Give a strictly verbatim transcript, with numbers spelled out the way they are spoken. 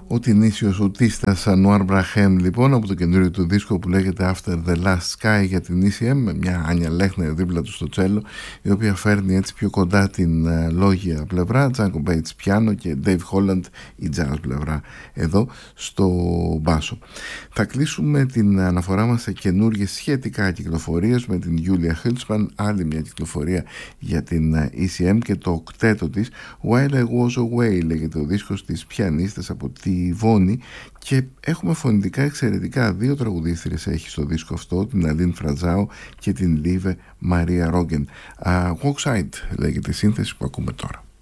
Ο Τινήσιος Ουτίστας Ανουάρ Μπραχέμ, λοιπόν, από το καινούριο του δίσκο που λέγεται After the Last Sky για την ι σι εμ, με μια Άνια Λέχνερ δίπλα του στο τσέλο, η οποία φέρνει έτσι πιο κοντά την uh, λόγια πλευρά, Τζάνκο Μπέιτς πιάνο και Dave Holland η jazz πλευρά εδώ στο μπάσο. Θα κλείσουμε την αναφορά μας σε καινούργιες σχετικά κυκλοφορίες με την Γιούλια Χίλτσμαν, άλλη μια κυκλοφορία για την uh, ι σι εμ και το οκτέτο της While I Was Away λέγεται ο δίσκος της πιανίστας από τη Βόνη, και έχουμε φωνητικά εξαιρετικά. Δύο τραγουδίστριες έχει στο δίσκο αυτό, την Αλίν Φρατζάου και την Λίβε Μαρία Ρόγκεν. uh, Walkside λέγεται η σύνθεση που ακούμε τώρα.